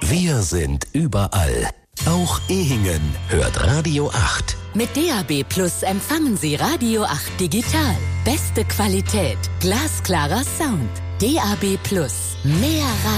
Wir sind überall. Auch Ehingen hört Radio 8. Mit DAB Plus empfangen Sie Radio 8 digital. Beste Qualität, glasklarer Sound. DAB Plus. Mehr Radio.